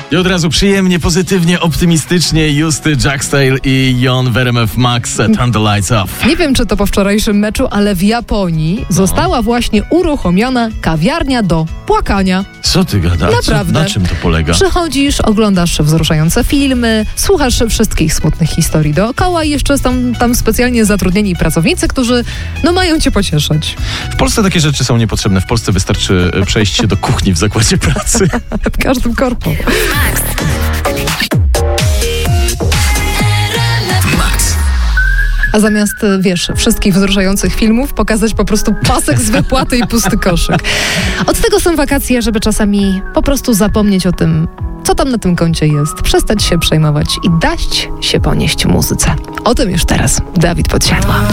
I od razu przyjemnie, pozytywnie, optymistycznie Justy Jackstyle i Jon Veremef Max Turn the Lights Off. Nie wiem, czy to po wczorajszym meczu, ale w Japonii została właśnie uruchomiona kawiarnia do płakania. Co ty gadasz? Naprawdę. Na czym to polega? Przychodzisz, oglądasz wzruszające filmy, słuchasz wszystkich smutnych historii dookoła i jeszcze są tam specjalnie zatrudnieni pracownicy, którzy mają cię pocieszać. W Polsce takie rzeczy są niepotrzebne. W Polsce wystarczy przejść się do kuchni w zakładzie pracy. W każdym korpo. A zamiast, wszystkich wzruszających filmów pokazać po prostu pasek z wypłaty i pusty koszyk. Od tego są wakacje, żeby czasami po prostu zapomnieć o tym, co tam na tym koncie jest, przestać się przejmować i dać się ponieść muzyce. O tym już teraz Dawid Podsiadła.